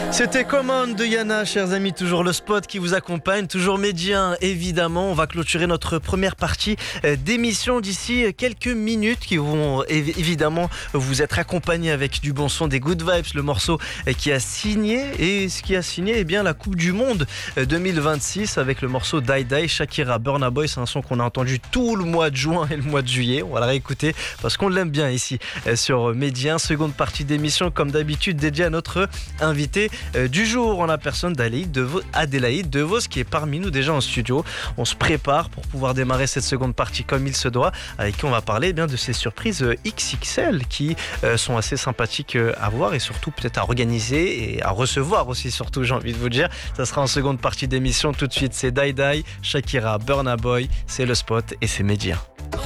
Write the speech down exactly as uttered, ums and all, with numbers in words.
C'était Commande de Yana, chers amis, toujours le spot qui vous accompagne, toujours Médien évidemment. On va clôturer notre première partie d'émission d'ici quelques minutes qui vont évidemment vous être accompagnés avec du bon son, des good vibes, le morceau qui a signé et ce qui a signé eh bien la Coupe du Monde deux mille vingt-six avec le morceau Die Die, Shakira, Burna Boy. C'est un son qu'on a entendu tout le mois de juin et le mois de juillet. On va le réécouter parce qu'on l'aime bien ici sur Médien. Seconde partie d'émission comme d'habitude dédiée à notre invité du jour, en la personne d'Adélaïde Devos, Adélaïde Devos qui est parmi nous déjà en studio. On se prépare pour pouvoir démarrer cette seconde partie comme il se doit, avec qui on va parler eh bien de ces surprises X X L qui euh, sont assez sympathiques à voir et surtout peut-être à organiser et à recevoir aussi, surtout j'ai envie de vous dire. Ça sera en seconde partie d'émission. Tout de suite c'est Die Die, Shakira, Burna Boy, c'est le spot et c'est Médien.